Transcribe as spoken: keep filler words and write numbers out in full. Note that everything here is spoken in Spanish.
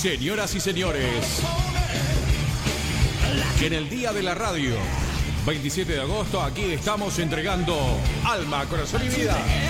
Señoras y señores, que en el Día de la Radio, veintisiete de agosto, aquí estamos entregando alma, corazón y vida.